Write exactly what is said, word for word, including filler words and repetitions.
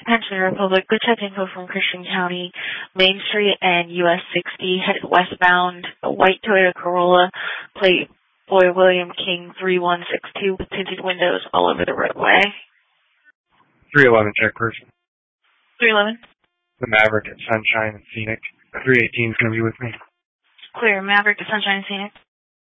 Attention Republic, good check info from Christian County, Main Street and U S sixty, headed westbound, a white Toyota Corolla, plate Boy William King three one six two, with tinted windows all over the roadway. three eleven check person. three eleven. The Maverick at Sunshine and Scenic. three eighteen is going to be with me. Clear, Maverick to Sunshine and Scenic.